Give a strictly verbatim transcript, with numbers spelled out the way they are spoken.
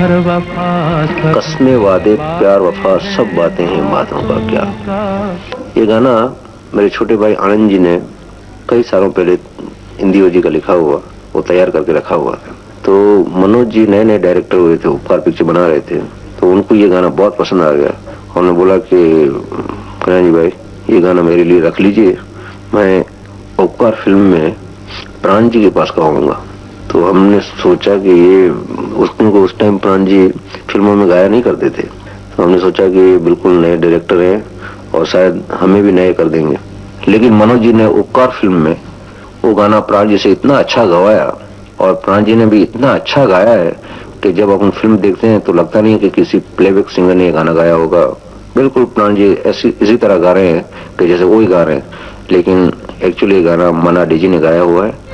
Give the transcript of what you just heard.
कस्मे वादे प्यार वफा सब बातें हैं बातों का क्या। ये गाना मेरे छोटे भाई आनंद जी ने कई सालों पहले हिंदी जी का लिखा हुआ, वो तैयार करके रखा हुआ था। तो मनोज जी नए नए डायरेक्टर हुए थे, उपकार पिक्चर बना रहे थे, तो उनको ये गाना बहुत पसंद आ गया। उन्होंने बोला कि कन्हैया जी भाई ये गाना मेरे लिए रख लीजिए, मैं उपकार फिल्म में प्राण जी के पास गाऊंगा। तो हमने सोचा कि ये उसको उस टाइम प्राण जी फिल्मों में गाया नहीं करते थे, तो हमने सोचा कि बिल्कुल नए डायरेक्टर हैं और शायद हमें भी नए कर देंगे। लेकिन मनोज जी ने उपकार फिल्म में वो गाना प्राण जी से इतना अच्छा गवाया और प्राण जी ने भी इतना अच्छा गाया है कि जब अपन फिल्म देखते हैं तो लगता नहीं कि किसी प्लेबैक सिंगर ने ये गाना गाया होगा। बिल्कुल प्राण जी ऐसी इसी तरह गा रहे हैं कि जैसे वो ही गा रहे हैं, लेकिन एक्चुअली गाना मना डी जी ने गाया हुआ है।